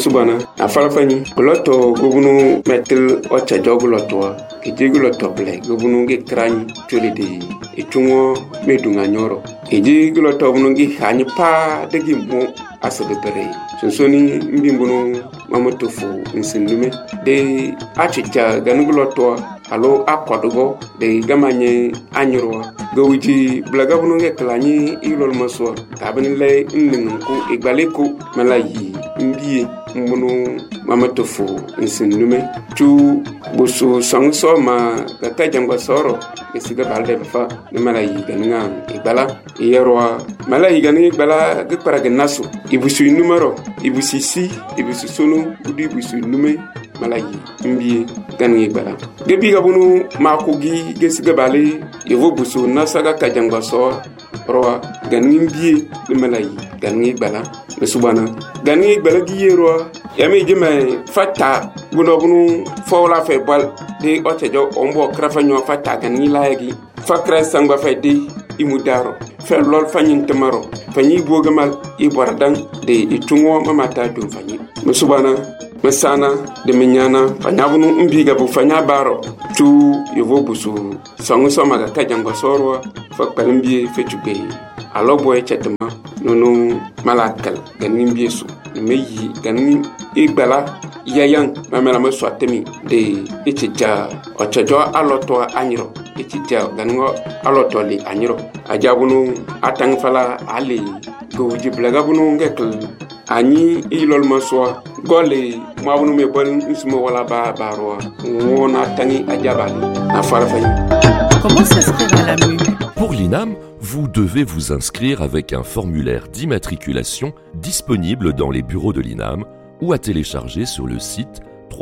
Musubana, Afalafani, Goloto, Gubunu, Metal, Ocha Jogulotoa, Kijigoto Black, Gubunu get crani, Tulidi, Itungo, Medunga Nyoro, Kijigoto Bunungi, Hanipa, the Gimbo, Asabere, Sonsoni, Mbimbono, Mamotofu, Insinume, de Achicha, Ganugulotoa, Alo akwadogo de gamanye anyoro gowiji blagabununge klani ilol maswa kabinle nningu igbaleko malayi mbiye mbunu mamatofu insinume tu busu sangso ma kakajangwa soro esiga balde fa ne malayi ganinga igbala yerwa malayi ganinga igbala gepara genaso ibusu numero ibusi si ibusu sonu udi ibusu nume malayi mbiye ganinga igbala gebi gabunu makugi gesiga bale yevo busu nasaga kajangwa soro roa ganinga mbiye ne malayi ganinga igbala mesubana ganinga igbala giyerwa yami jeme fata bunu fawla fe bal de otejo ombo krafanyo fata ganinga layagi fakra sangba fe de imudaro fe lol fanyin tamaro fanyi bogamal ibordan de itungo mamata dum fanyi mesubana mesana de menyana fanyabunu mbiga bu fanya baro tu yevo busu sangu soma ga kajangwa sorwa fakpalimbi fetube alobo e chetema nono malakal ganin biesu meyi ganin igbala yayan mamela me swatemi de itija ochajo aloto anyiro itija ganingo aloto li anyiro ajabunu atang fala ali gowji blagabunu ngekl ani ilol maswa gole mabunu me bon ismo wala barwa wona tangi ajabali na farafani. Comment s'inscrire à la MU? Pour l'INAM, vous devez vous inscrire avec un formulaire d'immatriculation disponible dans les bureaux de l'INAM ou à télécharger sur le site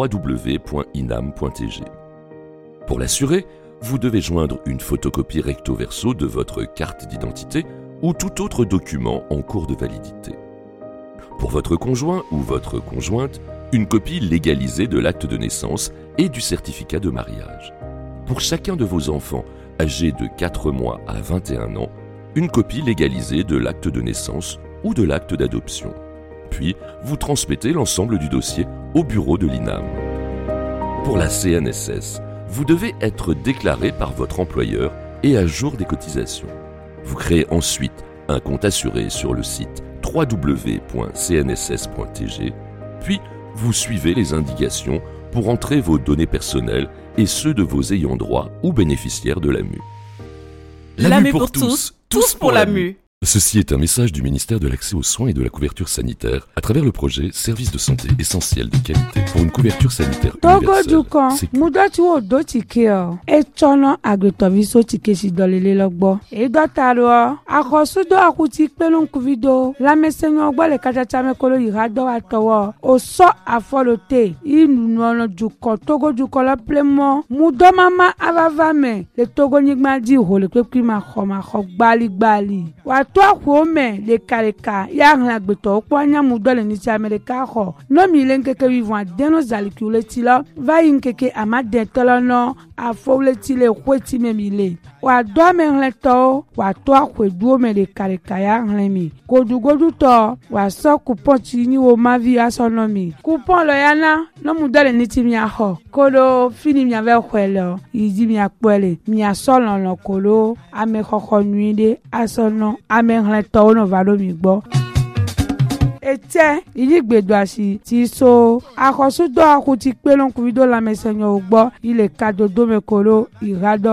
www.inam.tg. Pour l'assurer, vous devez joindre une photocopie recto-verso de votre carte d'identité ou tout autre document en cours de validité. Pour votre conjoint ou votre conjointe, une copie légalisée de l'acte de naissance et du certificat de mariage. Pour chacun de vos enfants âgés de 4 mois à 21 ans, une copie légalisée de l'acte de naissance ou de l'acte d'adoption. Puis, vous transmettez l'ensemble du dossier au bureau de l'INAM. Pour la CNSS, vous devez être déclaré par votre employeur et à jour des cotisations. Vous créez ensuite un compte assuré sur le site www.cnss.tg, puis vous suivez les indications pour entrer vos données personnelles et ceux de vos ayants droit ou bénéficiaires de la MU. La MU pour tous, tous pour la MU. Ceci est un message du ministère de l'Accès aux soins et de la couverture sanitaire à travers le projet Services de santé essentiels de qualité pour une couverture sanitaire universelle. Toi home le kaleka ya ngagbeto kwanya mudole ni ti America ho no mi lenkeke vivant deno zalikule la va yinkeke amade tolono afole ti le kweti memile wa do menleto wa to akwedu me le kaleka ya nglemi godugodu to wa so coupon ti ni wo ma vi asonomi coupon lo yana no mudole ni ti mi ho kolo fini mi ave kwelo yidi mi akpele mi asolo no kolo ame khokho nuide asono amenleto no valo mi gbo ete iligbedoasi ti so akosudo akuti pelon kuvido la mesenyo gbo ile kadodo mekolo irado